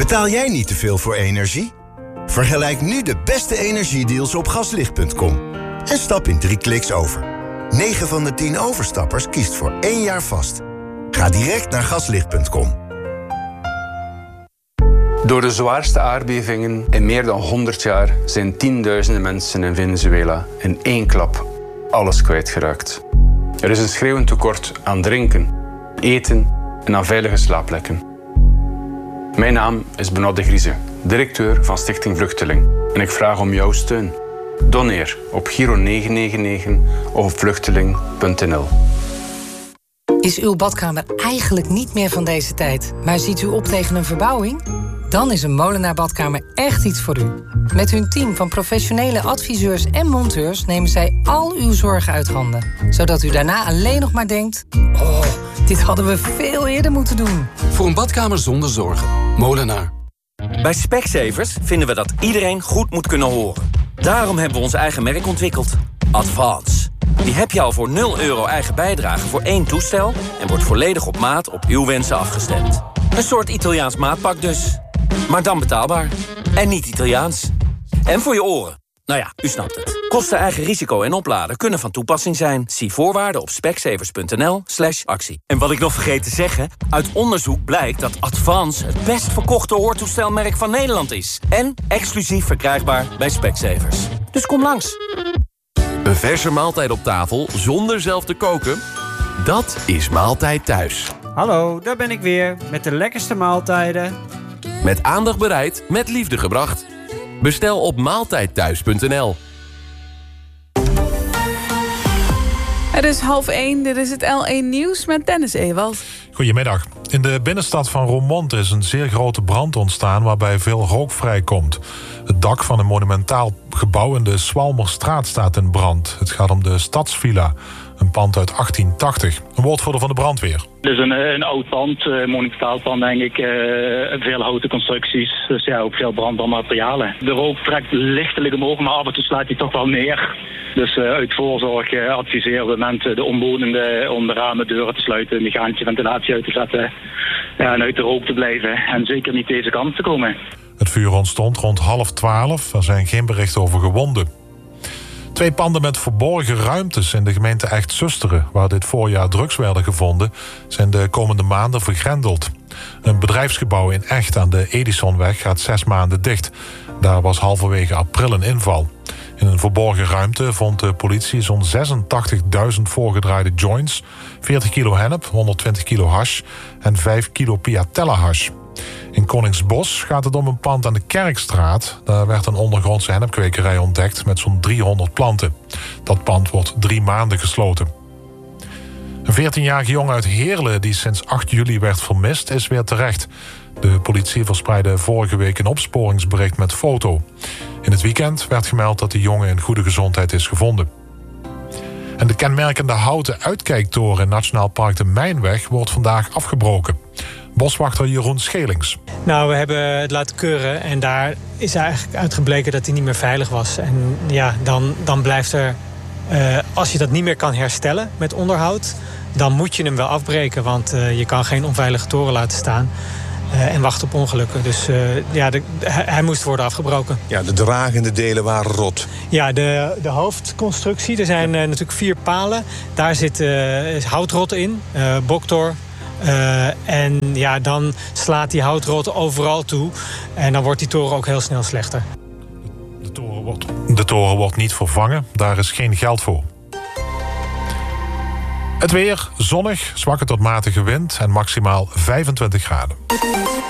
Betaal jij niet te veel voor energie? Vergelijk nu de beste energiedeals op gaslicht.com. En stap in 3 kliks over. 9 van de 10 overstappers kiest voor 1 jaar vast. Ga direct naar gaslicht.com. Door de zwaarste aardbevingen in meer dan 100 jaar zijn tienduizenden mensen in Venezuela in 1 klap alles kwijtgeraakt. Er is een schreeuwend tekort aan drinken, eten en aan veilige slaapplekken. Mijn naam is Benoît de Grieze, directeur van Stichting Vluchteling. En ik vraag om jouw steun. Doneer op Giro 999 of op vluchteling.nl. Is uw badkamer eigenlijk niet meer van deze tijd, maar ziet u op tegen een verbouwing? Dan is een Molenaar badkamer echt iets voor u. Met hun team van professionele adviseurs en monteurs nemen zij al uw zorgen uit handen. Zodat u daarna alleen nog maar denkt: oh, dit hadden we veel eerder moeten doen. Voor een badkamer zonder zorgen. Molenaar. Bij Specsavers vinden we dat iedereen goed moet kunnen horen. Daarom hebben we ons eigen merk ontwikkeld. Advance. Die heb je al voor €0 eigen bijdrage voor 1 toestel en wordt volledig op maat op uw wensen afgestemd. Een soort Italiaans maatpak dus. Maar dan betaalbaar. En niet Italiaans. En voor je oren. Nou ja, u snapt het. Kosten, eigen risico en opladen kunnen van toepassing zijn. Zie voorwaarden op specsavers.nl/actie. En wat ik nog vergeet te zeggen, uit onderzoek blijkt dat Advance het best verkochte hoortoestelmerk van Nederland is. En exclusief verkrijgbaar bij Specsavers. Dus kom langs. Een verse maaltijd op tafel zonder zelf te koken? Dat is Maaltijd Thuis. Hallo, daar ben ik weer met de lekkerste maaltijden. Met aandacht bereid, met liefde gebracht. Bestel op maaltijdthuis.nl. Het is 12:30, dit is het L1 Nieuws met Dennis Ewald. Goedemiddag. In de binnenstad van Roermond is een zeer grote brand ontstaan waarbij veel rook vrijkomt. Het dak van een monumentaal gebouw in de Swalmerstraat staat in brand. Het gaat om de Stadsvilla, een pand uit 1880. Een woordvoerder van de brandweer. Het is een oud pand, monumentaal pand denk ik. Veel houten constructies, dus ja, ook veel brandbare materialen. De rook trekt lichtelijk omhoog, maar af en toe slaat hij toch wel neer. Dus uit voorzorg adviseren we mensen, de omwonenden, om de ramen, deuren te sluiten, mechanische ventilatie uit te zetten, en uit de rook te blijven en zeker niet deze kant te komen. Het vuur ontstond rond 11:30. Er zijn geen berichten over gewonden. 2 panden met verborgen ruimtes in de gemeente Echt-Susteren, waar dit voorjaar drugs werden gevonden, zijn de komende maanden vergrendeld. Een bedrijfsgebouw in Echt aan de Edisonweg gaat 6 maanden dicht. Daar was halverwege april een inval. In een verborgen ruimte vond de politie zo'n 86.000 voorgedraaide joints, 40 kilo hennep, 120 kilo hash en 5 kilo piatella hash. In Koningsbos gaat het om een pand aan de Kerkstraat. Daar werd een ondergrondse hennepkwekerij ontdekt met zo'n 300 planten. Dat pand wordt 3 maanden gesloten. Een 14-jarige jongen uit Heerlen die sinds 8 juli werd vermist is weer terecht. De politie verspreidde vorige week een opsporingsbericht met foto. In het weekend werd gemeld dat de jongen in goede gezondheid is gevonden. En de kenmerkende houten uitkijktoren in Nationaal Park de Mijnweg wordt vandaag afgebroken. Boswachter Jeroen Schelings. Nou, we hebben het laten keuren en daar is eigenlijk uitgebleken dat hij niet meer veilig was. En ja, dan blijft er, als je dat niet meer kan herstellen met onderhoud, dan moet je hem wel afbreken, want je kan geen onveilige toren laten staan en wachten op ongelukken. Dus hij moest worden afgebroken. Ja, de dragende delen waren rot. Ja, de hoofdconstructie, er zijn natuurlijk 4 palen. Daar zit houtrot in, boktor. En ja, dan slaat die houtrot overal toe. En dan wordt die toren ook heel snel slechter. De toren wordt niet vervangen. Daar is geen geld voor. Het weer, zonnig, zwakke tot matige wind en maximaal 25 graden.